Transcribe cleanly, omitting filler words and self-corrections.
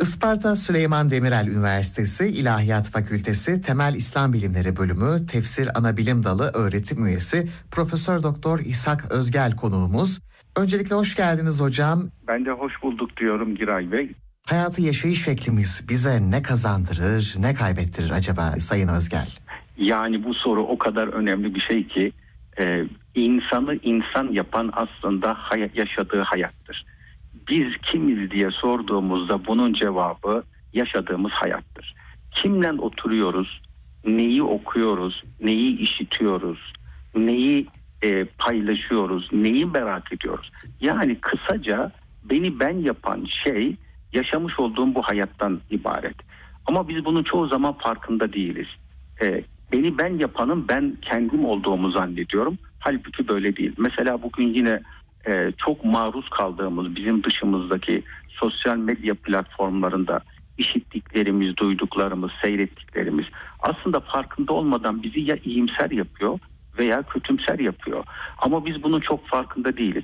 Isparta Süleyman Demirel Üniversitesi İlahiyat Fakültesi Temel İslam Bilimleri Bölümü Tefsir Anabilim Dalı öğretim üyesi Profesör Doktor İshak Özgel konuğumuz. Öncelikle hoş geldiniz hocam. Ben de hoş bulduk diyorum Giray Bey. Hayatı yaşayış şeklimiz bize ne kazandırır, ne kaybettirir acaba Sayın Özgel? Yani bu soru o kadar önemli bir şey ki insanı insan yapan aslında yaşadığı hayattır. Biz kimiz diye sorduğumuzda bunun cevabı yaşadığımız hayattır. Kimle oturuyoruz, neyi okuyoruz, neyi işitiyoruz, neyi paylaşıyoruz, neyi merak ediyoruz. Yani kısaca beni ben yapan şey yaşamış olduğum bu hayattan ibaret. Ama biz bunun çoğu zaman farkında değiliz. Beni ben yapanın ben kendim olduğumu zannediyorum. Halbuki böyle değil. Mesela bugün yine çok maruz kaldığımız bizim dışımızdaki sosyal medya platformlarında işittiklerimiz, duyduklarımız, seyrettiklerimiz aslında farkında olmadan bizi ya iyimser yapıyor veya kötümser yapıyor. Ama biz bunun çok farkında değiliz.